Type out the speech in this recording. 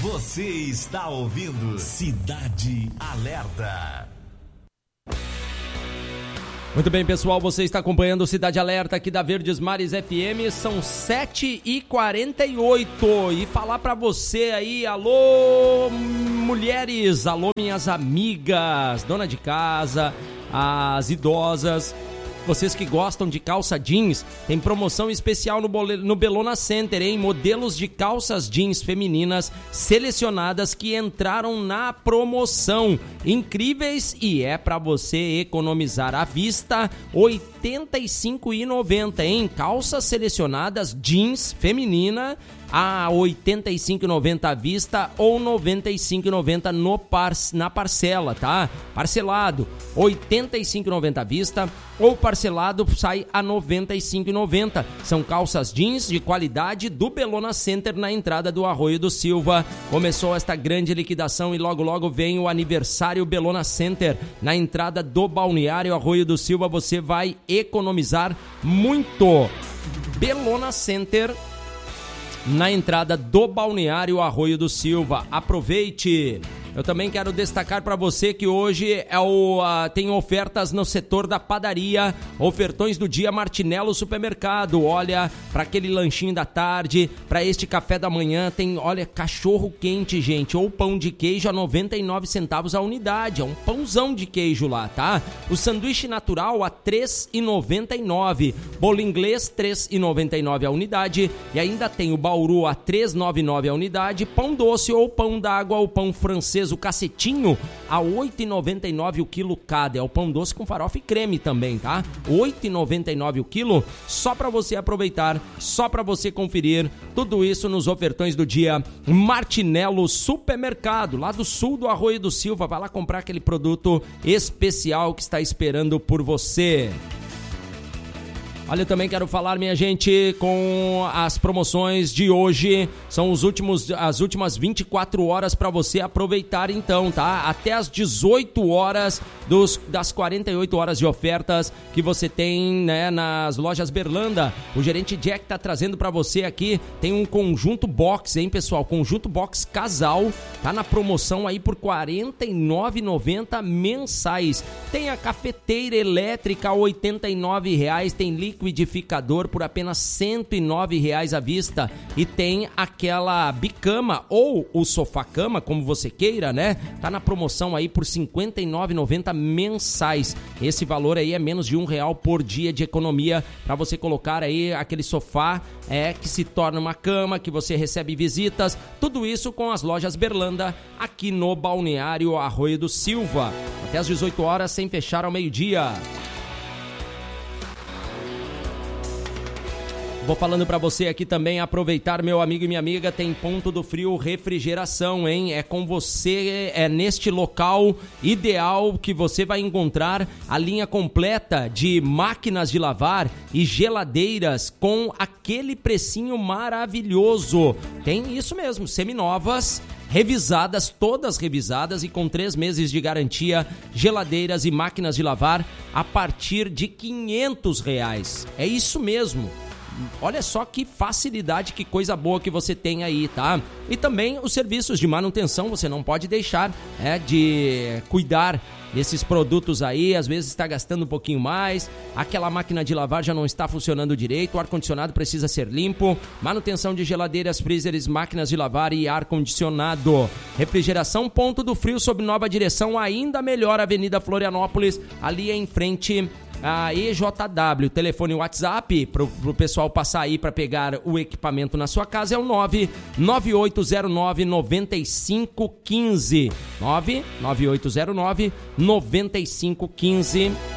Você está ouvindo Cidade Alerta. Muito bem, pessoal, você está acompanhando o Cidade Alerta aqui da Verdes Mares FM, são 7h48 e falar pra você aí, alô mulheres, alô minhas amigas, dona de casa, as idosas, vocês que gostam de calça jeans, tem promoção especial no Bellona Center, hein? Modelos de calças jeans femininas selecionadas que entraram na promoção. Incríveis e é para você economizar à vista, R$ 85,90, hein? Calças selecionadas jeans feminina a R$ 85,90 à vista ou R$ 95,90 na parcela, tá? Parcelado, R$ 85,90 à vista ou parcelado sai a R$ 95,90. São calças jeans de qualidade do Bellona Center na entrada do Arroio do Silva. Começou esta grande liquidação e logo vem o aniversário Bellona Center. Na entrada do Balneário Arroio do Silva você vai economizar muito. Bellona Center na entrada do Balneário Arroio do Silva. Aproveite! Eu também quero destacar para você que hoje tem ofertas no setor da padaria, ofertões do dia Martinello Supermercado. Olha, para aquele lanchinho da tarde, para este café da manhã, tem, olha, cachorro quente, gente, ou pão de queijo a 99 centavos a unidade. É um pãozão de queijo lá, tá? O sanduíche natural a R$ 3,99. Bolo inglês, R$ 3,99 a unidade. E ainda tem o bauru a R$ 3,99 a unidade. Pão doce ou pão d'água ou pão francês, o cacetinho, a R$ 8,99 o quilo cada. É o pão doce com farofa e creme também, tá? R$ 8,99 o quilo, só para você aproveitar, só para você conferir. Tudo isso nos ofertões do dia Martinello Supermercado, lá do sul do Arroio do Silva. Vai lá comprar aquele produto especial que está esperando por você. Olha, eu também quero falar, minha gente, com as promoções de hoje. São as últimas 24 horas para você aproveitar então, tá? Até as 18 horas das 48 horas de ofertas que você tem, né, nas lojas Berlanda. O gerente Jack tá trazendo para você aqui, tem um conjunto box, hein, pessoal? Conjunto box casal, tá na promoção aí por R$ 49,90 mensais. Tem a cafeteira elétrica a R$ 89,00, tem liquidificador por apenas R$ 109,00 à vista e tem aquela bicama ou o sofá-cama, como você queira, né? Tá na promoção aí por R$ 59,90 mensais. Esse valor aí é menos de R$1 por dia de economia para você colocar aí aquele sofá que se torna uma cama, que você recebe visitas, tudo isso com as lojas Berlanda aqui no Balneário Arroio do Silva. Até às 18 horas, sem fechar ao meio-dia. Vou falando pra você aqui também, aproveitar, meu amigo e minha amiga, tem Ponto do Frio Refrigeração, hein? É com você, é neste local ideal que você vai encontrar a linha completa de máquinas de lavar e geladeiras com aquele precinho maravilhoso. Tem isso mesmo, seminovas, revisadas, todas revisadas e com 3 meses de garantia, geladeiras e máquinas de lavar a partir de R$500. É isso mesmo. Olha só que facilidade, que coisa boa que você tem aí, tá? E também os serviços de manutenção, você não pode deixar de cuidar desses produtos aí, às vezes está gastando um pouquinho mais, aquela máquina de lavar já não está funcionando direito, o ar-condicionado precisa ser limpo, manutenção de geladeiras, freezers, máquinas de lavar e ar-condicionado. Refrigeração Ponto do Frio, sob nova direção, ainda melhor, Avenida Florianópolis, ali em frente a EJW. Telefone e WhatsApp pro pessoal passar aí para pegar o equipamento na sua casa é o 99809-9515. 99809-9515.